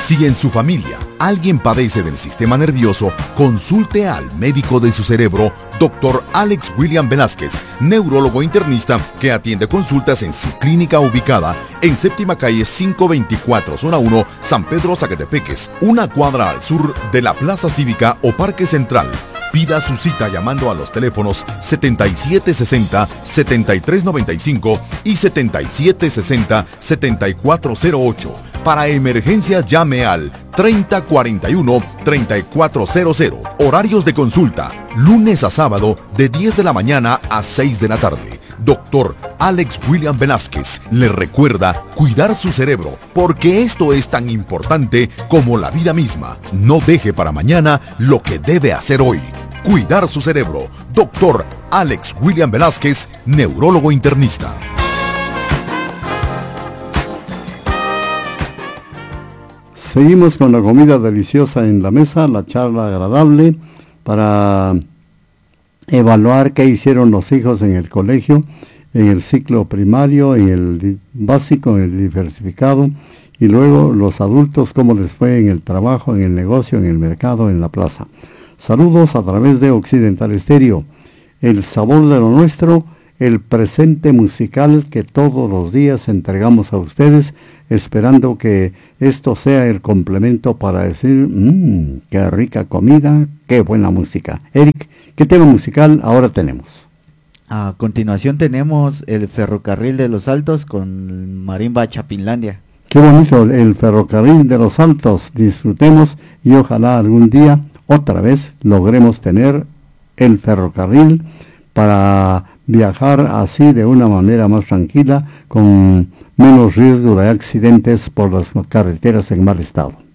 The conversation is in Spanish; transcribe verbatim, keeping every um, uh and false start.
Si en su familia alguien padece del sistema nervioso, consulte al médico de su cerebro, doctor Alex William Velázquez, neurólogo internista que atiende consultas en su clínica ubicada en séptima calle quinientos veinticuatro, zona uno, San Pedro Zacatepeques, una cuadra al sur de la Plaza Cívica o Parque Central. Pida su cita llamando a los teléfonos setenta y siete sesenta, setenta y tres noventa y cinco y setenta y siete sesenta, setenta y cuatro cero ocho. Para emergencias llame al treinta cuarenta y uno, treinta y cuatro cero cero. Horarios de consulta, lunes a sábado de diez de la mañana a seis de la tarde. Doctor Alex William Velázquez le recuerda cuidar su cerebro, porque esto es tan importante como la vida misma. No deje para mañana lo que debe hacer hoy. Cuidar su cerebro. Doctor Alex William Velázquez, neurólogo internista. Seguimos con la comida deliciosa en la mesa, la charla agradable para evaluar qué hicieron los hijos en el colegio, en el ciclo primario, en el básico, en el diversificado, y luego los adultos, cómo les fue en el trabajo, en el negocio, en el mercado, en la plaza. Saludos a través de Occidental Estéreo, el sabor de lo nuestro, el presente musical que todos los días entregamos a ustedes, esperando que esto sea el complemento para decir, mmm, qué rica comida, qué buena música. Eric, ¿qué tema musical ahora tenemos? A continuación tenemos el Ferrocarril de los Altos con Marimba Chapinlandia. Qué bonito, el Ferrocarril de los Altos, disfrutemos y ojalá algún día otra vez logremos tener el ferrocarril para viajar así de una manera más tranquila, con menos riesgo de accidentes por las carreteras en mal estado.